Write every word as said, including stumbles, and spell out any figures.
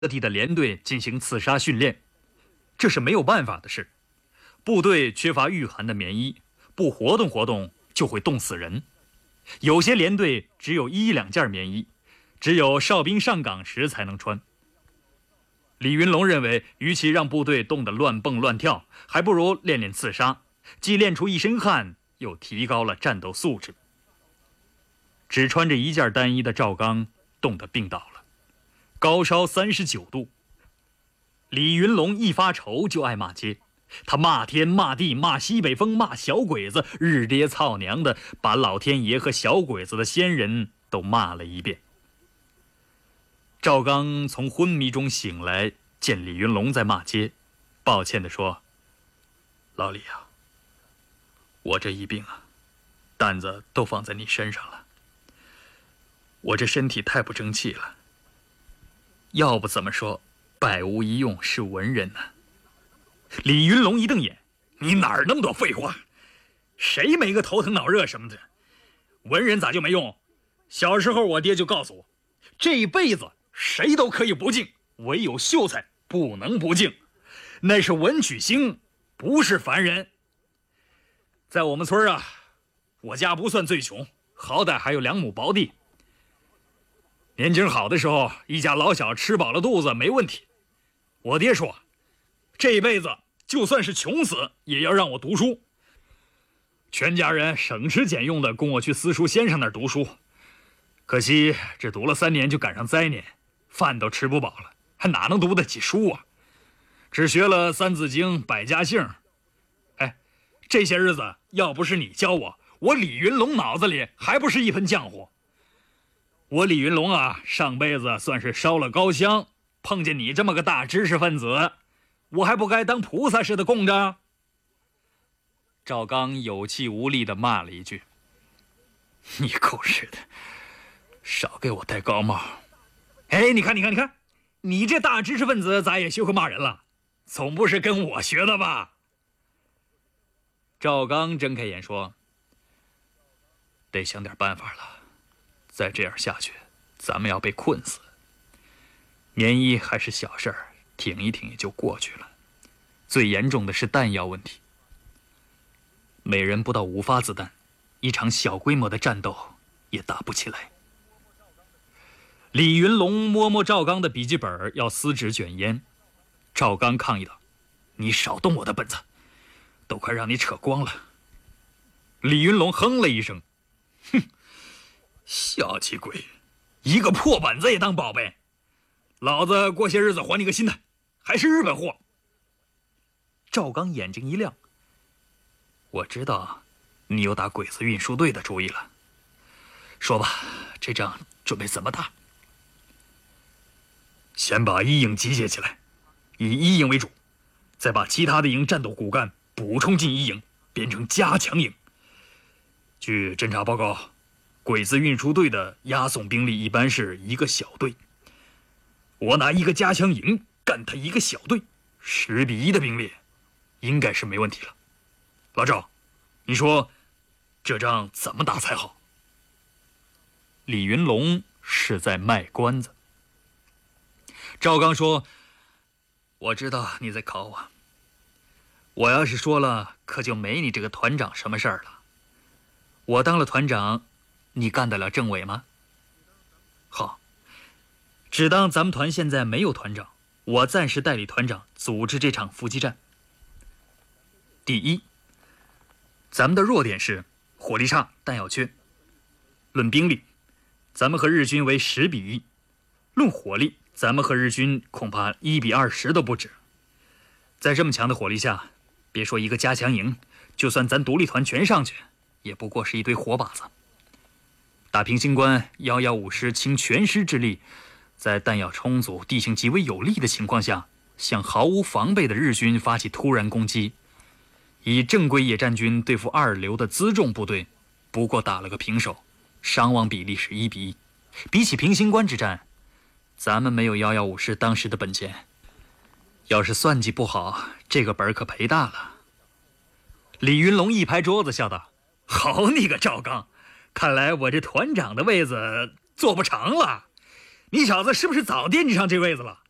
各地的连队进行刺杀训练，这是没有办法的事。部队缺乏御寒的棉衣，不活动活动就会冻死人。有些连队只有一两件棉衣，只有哨兵上岗时才能穿。李云龙认为，与其让部队冻得乱蹦乱跳，还不如练练刺杀，既练出一身汗，又提高了战斗素质。只穿着一件单衣的赵刚冻得病倒了，高烧三十九度。李云龙一发愁就爱骂街，他骂天骂地骂西北风骂小鬼子，日爹操娘的，把老天爷和小鬼子的先人都骂了一遍。赵刚从昏迷中醒来，见李云龙在骂街，抱歉地说：“老李啊，我这一病啊，担子都放在你身上了。我这身体太不争气了，要不怎么说百无一用是文人呢？”李云龙一瞪眼：“你哪儿那么多废话？谁没个头疼脑热什么的？文人咋就没用？小时候我爹就告诉我，这辈子谁都可以不敬，唯有秀才不能不敬，那是文曲星，不是凡人。在我们村啊，我家不算最穷，好歹还有两亩薄地。年景好的时候，一家老小吃饱了肚子没问题。我爹说，这辈子就算是穷死，也要让我读书。全家人省吃俭用的供我去私塾先生那儿读书，可惜只读了三年就赶上灾年，饭都吃不饱了，还哪能读得起书啊？只学了三字经、百家姓。哎，这些日子要不是你教我，我李云龙脑子里还不是一盆浆糊。我李云龙啊，上辈子算是烧了高香，碰见你这么个大知识分子，我还不该当菩萨似的供着？赵刚有气无力地骂了一句：“你狗日的，少给我戴高帽！”哎，你看，你看，你看，你这大知识分子咋也学会骂人了？总不是跟我学的吧？赵刚睁开眼说：“得想点办法了，再这样下去，咱们要被困死。棉衣还是小事儿，挺一挺也就过去了。最严重的是弹药问题。每人不到五发子弹，一场小规模的战斗也打不起来。”李云龙摸摸赵刚的笔记本，要撕纸卷烟。赵刚抗议道：“你少动我的本子，都快让你扯光了。”李云龙哼了一声：“哼，小气鬼，一个破本子也当宝贝，老子过些日子还你个新的，还是日本货。”赵刚眼睛一亮：“我知道你又打鬼子运输队的主意了，说吧，这仗准备怎么打？”“先把一营集结起来，以一营为主，再把其他的营战斗骨干补充进一营，变成加强营。据侦察报告，鬼子运输队的押送兵力一般是一个小队，我拿一个加强营干他一个小队，十比一的兵力，应该是没问题了。老赵，你说这仗怎么打才好？”李云龙是在卖关子。赵刚说：“我知道你在考我，我要是说了，可就没你这个团长什么事儿了。我当了团长，你干得了政委吗？好，只当咱们团现在没有团长，我暂时代理团长组织这场伏击战。第一，咱们的弱点是火力差、弹药缺。论兵力，咱们和日军为十比一；论火力，咱们和日军恐怕一比二十都不止。在这么强的火力下，别说一个加强营，就算咱独立团全上去，也不过是一堆活靶子。打平型关，幺幺五师倾全师之力，在弹药充足、地形极为有利的情况下，向毫无防备的日军发起突然攻击。以正规野战军对付二流的辎重部队，不过打了个平手，伤亡比例是一比一。比起平型关之战，咱们没有幺幺五师当时的本钱，要是算计不好，这个本可赔大了。”李云龙一拍桌子笑道：“好你个赵刚，看来我这团长的位子坐不长了。你小子是不是早惦记上这位子了？